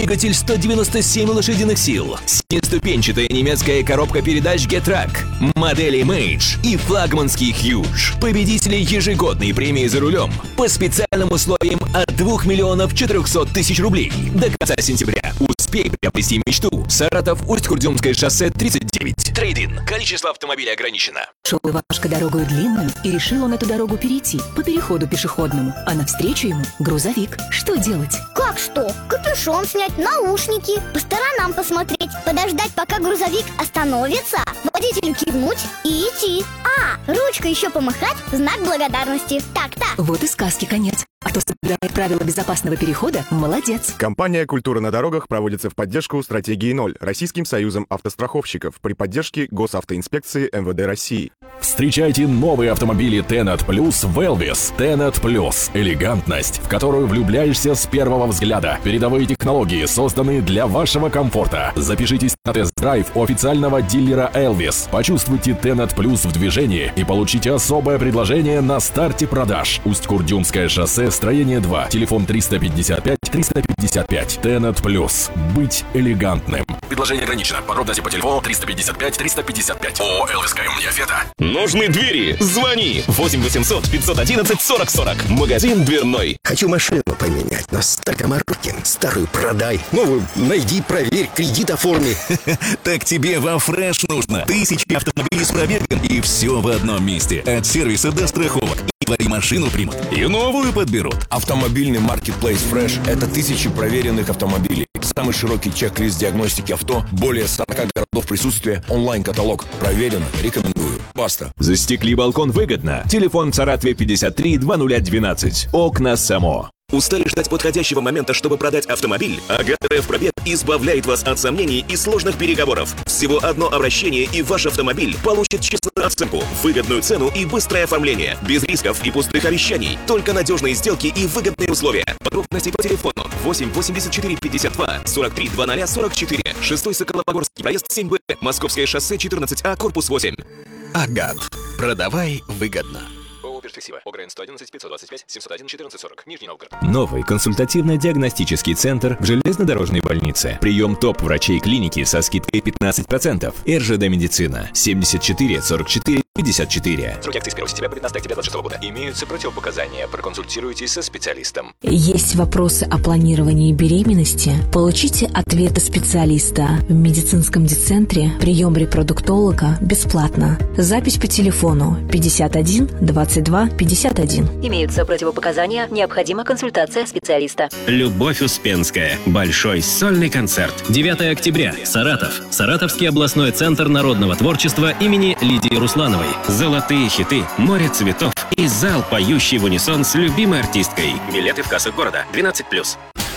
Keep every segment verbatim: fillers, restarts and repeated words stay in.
двигатель сто девяносто семь лошадиных сил, семиступенчатая немецкая коробка передач Getrack, модели Mage и флагманский Huge. Победители ежегодной премии за рулем по специальным условиям от двух миллионов четырехсот тысяч рублей до конца сентября. Успей приобрести мечту. Саратов, Усть-Курдюмское шоссе тридцать девять. Трейд-ин. Количество автомобилей ограничено. Шел Ивашка дорогую длинную, и решил он эту дорогу перейти по переходу пешеходному. А навстречу ему грузовик. Что делать? Как что? Капюшон снять, наушники, по сторонам посмотреть, подождать, пока грузовик остановится, водителю кивнуть и идти. А, ручкой еще помахать в знак благодарности. Так-так. Вот и сказки конец. А кто соблюдает правила безопасного перехода, молодец. Компания «Культура на дорогах» проводится в поддержку стратегии ноль Российским союзом автостраховщиков при поддержке Госавтоинспекции эм вэ дэ России. Встречайте новые автомобили Tenat Plus в Elvis. Tenat Plus – элегантность, в которую влюбляешься с первого взгляда. Передовые технологии созданы для вашего комфорта. Запишитесь на тест-драйв у официального дилера Elvis. Почувствуйте Tenat Plus в движении и получите особое предложение на старте продаж. Усть-Курдюмское шоссе, строение два. Телефон триста пятьдесят пять триста пятьдесят пять. Tenat Plus. Быть элегантным. Предложение ограничено. Подробности по телефону триста пятьдесят пять триста пятьдесят пять. ООО «эл эс ка эм Неофета». Нужны двери? Звони! восемь восемьсот пятьсот одиннадцать сорок сорок. Магазин дверной. Хочу машину поменять, но Стакомаркин. Старую продай. Новую найди, проверь, кредит оформи. Так тебе во Фреш нужно. Тысячи автомобилей с пробегом и все в одном месте. От сервиса до страховок. И твою машину примут. И новую подберут. Автомобильный маркетплейс Fresh – это тысячи проверенных автомобилей. Самый широкий чек-лист диагностики авто, более сорока городов присутствия, онлайн-каталог. Проверено, рекомендую. Баста. Застекли балкон выгодно. Телефон в Саратове пятьдесят три двадцать ноль двенадцать. Окна Само. Устали ждать подходящего момента, чтобы продать автомобиль? АГА-ТРФ Пробег избавляет вас от сомнений и сложных переговоров. Всего одно обращение, и ваш автомобиль получит честную оценку, выгодную цену и быстрое оформление. Без рисков и пустых обещаний. Только надежные сделки и выгодные условия. Подробности по телефону восемь восемьдесят четыре пятьдесят два сорок три двадцать сорок четыре. шестой Соколобогорский проезд семь Б. Московское шоссе четырнадцать А, корпус восемь. Агат. Продавай выгодно. Перспектива. ОГРН сто одиннадцать пятьсот двадцать пять семьсот один четырнадцать сорок. Нижний Новгород. Новый консультативно-диагностический центр в Железнодорожной больнице. Прием топ-врачей клиники со скидкой пятнадцать процентов. эр жэ дэ Медицина. семьдесят четыре сорок четыре пятьдесят четыре. Срок акции с первого сентября по пятнадцатое октября двадцать шестого года. Имеются противопоказания. Проконсультируйтесь со специалистом. Есть вопросы о планировании беременности? Получите ответы специалиста. В медицинском дицентре прием репродуктолога бесплатно. Запись по телефону пятьдесят один двадцать два пятьдесят один. Имеются противопоказания, необходима консультация специалиста. Любовь Успенская. Большой сольный концерт. девятого октября. Саратов. Саратовский областной центр народного творчества имени Лидии Руслановой. Золотые хиты, море цветов и зал, поющий в унисон с любимой артисткой. Билеты в кассах города. двенадцать плюс.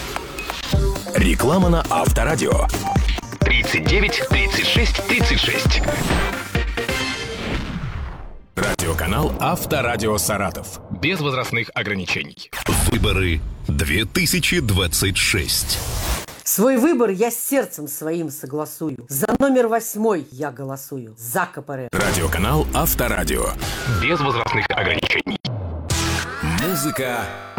Реклама на Авторадио. тридцать девять тридцать шесть тридцать шесть. Радиоканал Авторадио Саратов. Без возрастных ограничений. Выборы две тысячи двадцать шесть. Свой выбор я с сердцем своим согласую. За номер восьмой я голосую. За ка пэ эр. Радиоканал Авторадио. Без возрастных ограничений. Музыка